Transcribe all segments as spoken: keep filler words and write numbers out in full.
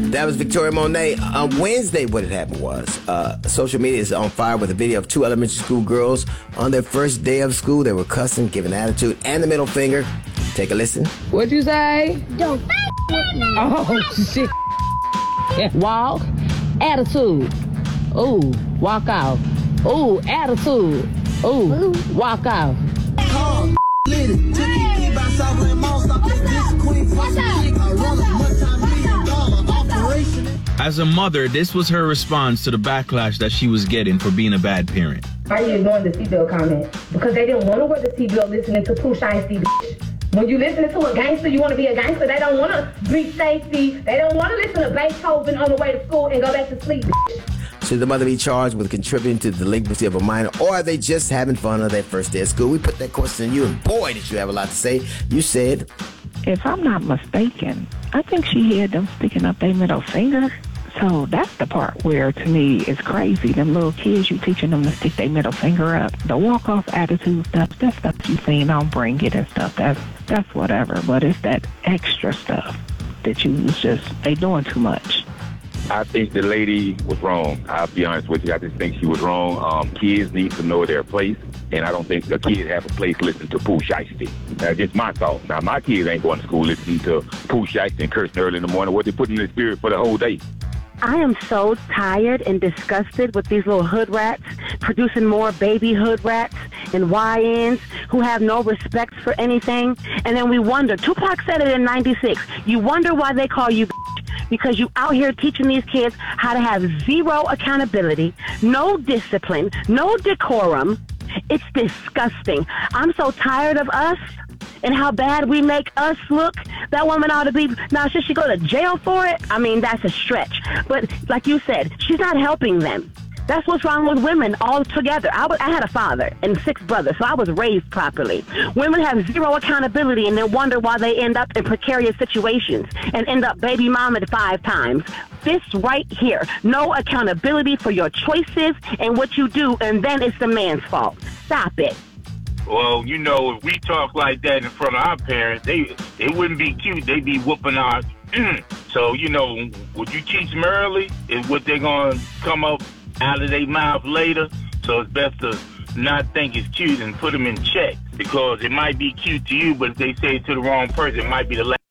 That was Victoria Monet. On Wednesday, what had happened was uh, social media is on fire with a video of two elementary school girls on their first day of school. They were cussing, giving attitude, and the middle finger. Take a listen. What'd you say? Don't f*** with me. Oh, shit. Walk. Attitude. Ooh, walk out. Ooh, attitude. Ooh, walk out. As a mother, this was her response to the backlash that she was getting for being a bad parent. Why are you ignoring the seatbelt comment? Because they didn't want to wear the seatbelt listening to Pooh Shiesty, bitch. When you listen to a gangster, you want to be a gangster. They don't want to breathe safety. They don't want to listen to Beethoven on the way to school and go back to sleep, bitch. Should the mother be charged with contributing to the delinquency of a minor, or are they just having fun on their first day of school? We put that question to you, and boy, did you have a lot to say. You said, if I'm not mistaken, I think she had them sticking up their middle finger. So that's the part where, to me, is crazy. Them little kids, you teaching them to stick their middle finger up. The walk-off attitude stuff, that stuff you seen on Bring It and stuff, that's, that's whatever. But it's that extra stuff that you was just, they doing too much. I think the lady was wrong. I'll be honest with you. I just think she was wrong. Um, kids need to know their place, and I don't think the kids have a place listening to Pooh Shiesty. That's just my thought. Now, my kids ain't going to school listening to Pooh Shiesty and cursing early in the morning. What they put in their spirit for the whole day. I am so tired and disgusted with these little hood rats producing more baby hood rats and Y Ns who have no respect for anything. And then we wonder, Tupac said it in ninety-six, you wonder why they call you because you out here teaching these kids how to have zero accountability, no discipline, no decorum. It's disgusting. I'm so tired of us and how bad we make us look. That woman ought to be, now should she go to jail for it? I mean, that's a stretch. But like you said, she's not helping them. That's what's wrong with women altogether. I, was, I had a father and six brothers, so I was raised properly. Women have zero accountability and then wonder why they end up in precarious situations and end up baby mama five times. This right here, no accountability for your choices and what you do, and then it's the man's fault. Stop it. Well, you know, if we talk like that in front of our parents, they they wouldn't be cute. They'd be whooping our... So, you know, what you teach them early is what they're going to come up out of their mouth later. So it's best to not think it's cute and put them in check, because it might be cute to you, but if they say it to the wrong person, it might be the last.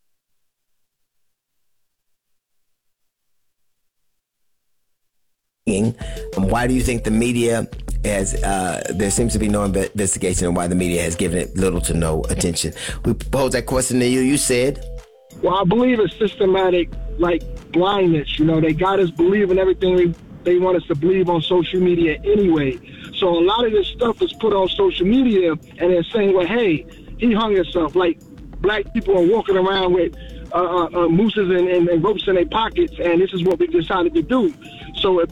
Why do you think the media has, uh, there seems to be no investigation on why the media has given it little to no attention? We posed that question to you. You said, well, I believe it's systematic, like, blindness. You know, they got us believing everything they, they want us to believe on social media anyway. So a lot of this stuff is put on social media, and they're saying, well, hey, he hung himself. Like, black people are walking around with uh, uh, uh, mooses and, and, and ropes in their pockets, and this is what we decided to do. So if